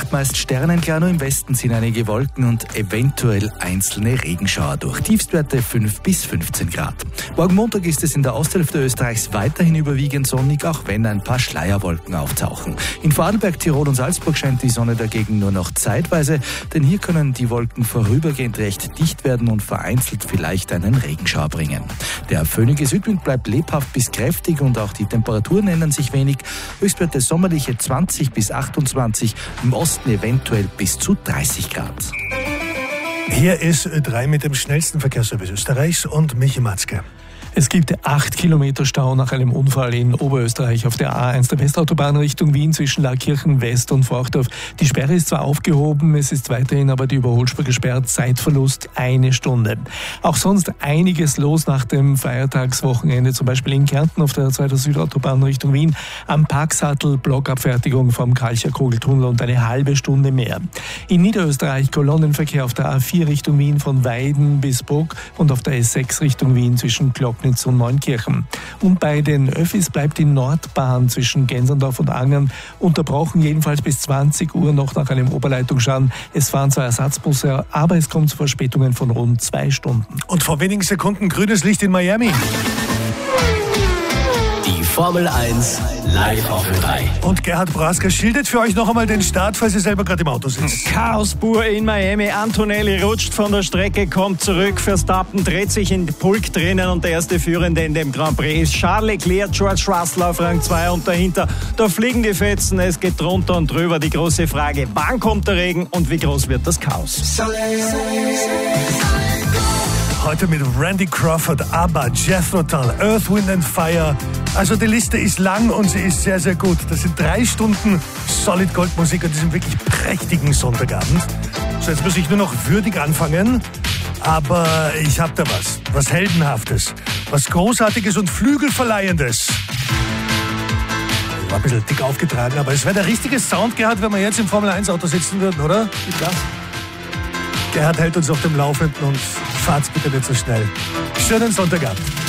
Nacht meist sternenklar, nur im Westen sind einige Wolken und eventuell einzelne Regenschauer durch. Tiefstwerte 5 bis 15 Grad. Morgen Montag ist es in der Osthälfte Österreichs weiterhin überwiegend sonnig, auch wenn ein paar Schleierwolken auftauchen. In Vorarlberg, Tirol und Salzburg scheint die Sonne dagegen nur noch zeitweise, denn hier können die Wolken vorübergehend recht dicht werden und vereinzelt vielleicht einen Regenschauer bringen. Der föhnige Südwind bleibt lebhaft bis kräftig und auch die Temperaturen ändern sich wenig. Höchstwerte sommerliche 20 bis 28, im Osten eventuell bis zu 30 Grad. Hier ist Ö3 mit dem schnellsten Verkehrsservice Österreichs und Michi Matzke. Es gibt 8 Kilometer Stau nach einem Unfall in Oberösterreich auf der A1 der Westautobahn Richtung Wien zwischen Laakirchen West und Forchdorf. Die Sperre ist zwar aufgehoben, es ist weiterhin aber die Überholspur gesperrt, Zeitverlust 1 Stunde. Auch sonst einiges los nach dem Feiertagswochenende, zum Beispiel in Kärnten auf der A2 Südautobahn Richtung Wien, am Parksattel Blockabfertigung vom Kalcher-Kogeltunnel und eine halbe Stunde mehr. In Niederösterreich Kolonnenverkehr auf der A4 Richtung Wien von Weiden bis Bruck und auf der S6 Richtung Wien zwischen Glocknitz und Neunkirchen. Und bei den Öffis bleibt die Nordbahn zwischen Gensendorf und Angern unterbrochen, jedenfalls bis 20 Uhr noch nach einem Oberleitungsschaden. Es fahren 2 Ersatzbusse, aber es kommt zu Verspätungen von rund 2 Stunden. Und vor wenigen Sekunden grünes Licht in Miami. Die Formel 1 live auf Ö3. Und Gerhard Brasker schildert für euch noch einmal den Start, falls ihr selber gerade im Auto sitzt. Chaos pur in Miami. Antonelli rutscht von der Strecke, kommt zurück. Verstappen dreht sich in die Pulk drinnen und der erste Führende in dem Grand Prix ist Charles Leclerc, George Russell auf Rang 2 und dahinter. Da fliegen die Fetzen, es geht drunter und drüber. Die große Frage, wann kommt der Regen und wie groß wird das Chaos? Heute mit Randy Crawford, ABBA, Jethro Tull, Earth, Wind and Fire. Also die Liste ist lang und sie ist sehr, sehr gut. Das sind 3 Stunden Solid Gold Musik an diesem wirklich prächtigen Sonntagabend. So, jetzt muss ich nur noch würdig anfangen. Aber ich hab da was Heldenhaftes, was Großartiges und Flügelverleihendes. War ein bisschen dick aufgetragen, aber es wäre der richtige Sound, Gerhard, wenn wir jetzt im Formel-1-Auto sitzen würden, oder? Ja. Gerhard hält uns auf dem Laufenden und fahrt's bitte nicht so schnell. Schönen Sonntagabend.